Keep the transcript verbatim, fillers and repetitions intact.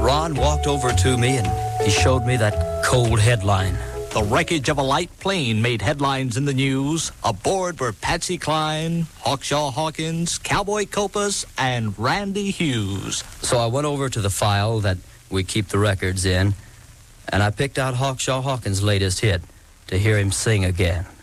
Ron walked over to me and he showed me that cold headline. The wreckage of a light plane made headlines in the news. Aboard were Patsy Cline, Hawkshaw Hawkins, Cowboy Copas, and Randy Hughes. So I went over to the file that we keep the records in, and I picked out Hawkshaw Hawkins' latest hit to hear him sing again.